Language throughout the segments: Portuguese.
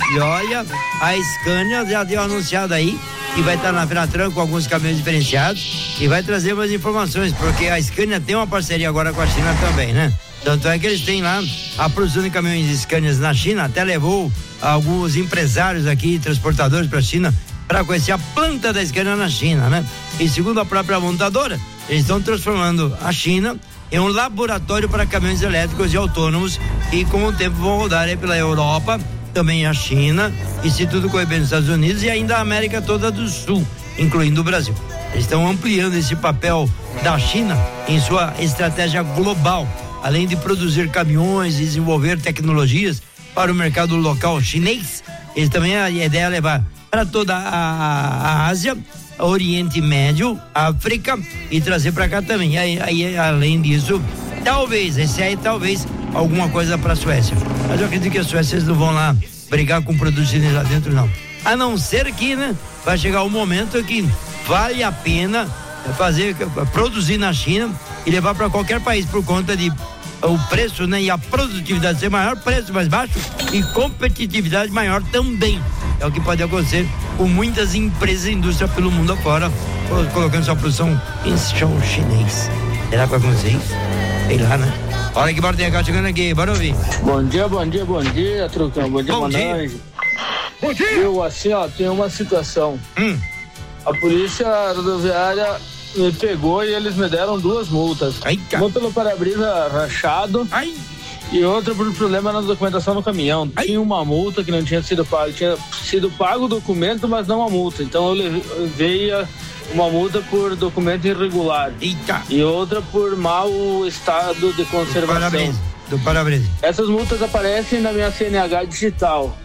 E olha, a Scania já deu anunciado aí que vai estar na Fenatran com alguns caminhões diferenciados e vai trazer mais informações, porque a Scania tem uma parceria agora com a China também, né? Tanto é que eles têm lá a produção de caminhões Scanias na China, até levou alguns empresários aqui, transportadores para a China, para conhecer a planta da Scania na China, né? E segundo a própria montadora, eles estão transformando a China em um laboratório para caminhões elétricos e autônomos que com o tempo vão rodar aí pela Europa, também a China, e se tudo correr bem nos Estados Unidos e ainda a América toda do Sul, incluindo o Brasil. Eles estão ampliando esse papel da China em sua estratégia global, além de produzir caminhões e desenvolver tecnologias para o mercado local chinês. Eles também, a ideia é levar para toda a Ásia, Oriente Médio, África e trazer para cá também. Aí, além disso, talvez alguma coisa para a Suécia. Mas eu acredito que as Suécias não vão lá brigar com produtos chineses lá dentro, não. A não ser que, né, vai chegar um momento que vale a pena produzir na China e levar para qualquer país por conta de o preço, né, e a produtividade ser maior, preço mais baixo e competitividade maior também. É o que pode acontecer com muitas empresas e indústrias pelo mundo afora, colocando sua produção em chão chinês. Será que vai acontecer isso? Sei lá, né? Olha que bora, tem a cara chegando aqui, bora ouvir. Bom dia, Trucão. Bom dia. Bom dia. Eu, assim, ó, tem uma situação. A polícia rodoviária me pegou e eles me deram 2 multas. Uma pelo para-brisa rachado. E outra por problema na documentação do caminhão. Tinha uma multa que não tinha sido paga. Tinha sido pago o documento, mas não a multa. Então eu levei uma multa por documento irregular. E outra por mau estado de conservação. Do para-brisa. Essas multas aparecem na minha CNH digital.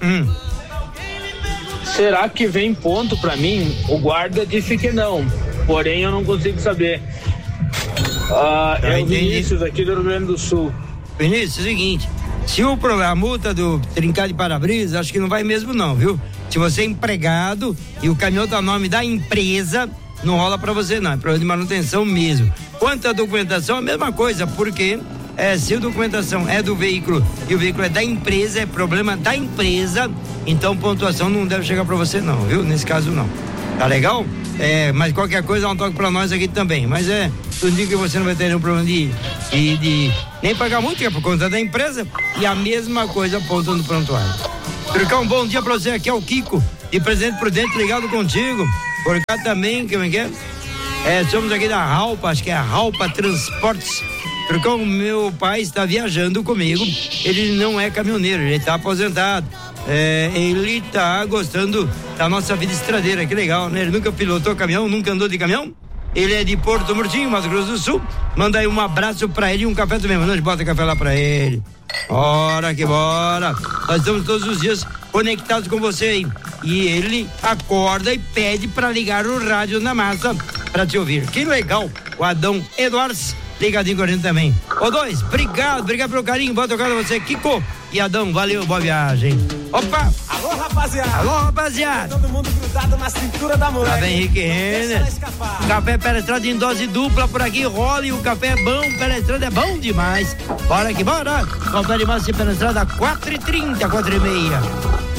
Será que vem ponto pra mim? O guarda disse que não. Porém, eu não consigo saber. É o Vinícius aqui do Rio Grande do Sul. Vinícius, é o seguinte, se o problema, a multa do trincar de para-brisa, acho que não vai mesmo não, viu? Se você é empregado e o caminhão tá no nome da empresa, não rola pra você não, é problema de manutenção mesmo. Quanto à documentação, a mesma coisa, porque se a documentação é do veículo e o veículo é da empresa, é problema da empresa, então pontuação não deve chegar pra você não, viu? Nesse caso não. Tá legal? Mas qualquer coisa dá um toque pra nós aqui também, mas tudo indica que você não vai ter nenhum problema de nem pagar multa, que é por conta da empresa, e a mesma coisa aponta no prontuário. Trucão, bom dia pra você, aqui é o Kiko, de Presidente Prudente, ligado contigo, por cá também, como é que é? Somos aqui da Ralpa, acho que é a Ralpa Transportes. Trucão, meu pai está viajando comigo, ele não é caminhoneiro, ele está aposentado. Ele tá gostando da nossa vida estradeira, que legal, né? Ele nunca pilotou caminhão, nunca andou de caminhão. Ele é de Porto Murtinho, Mato Grosso do Sul. Manda aí um abraço pra ele e um café também. Nós bota café lá pra ele. Bora que bora. Nós estamos todos os dias conectados com você aí. E ele acorda e pede pra ligar o rádio na massa pra te ouvir. Que legal. O Adão Eduardes, ligadinho com a gente também. Ô dois, obrigado pelo carinho. Boa tocada você, Kiko e Adão. Valeu, boa viagem. Opa! Alô, rapaziada! Todo mundo grudado na cintura da moleque. Tá bem, Henrique Renner. Café Perestrada em dose dupla por aqui, rola e o café é bom, Perestrada é bom demais. Bora que bora! Confere mais Perestrada 4h30, 4h30.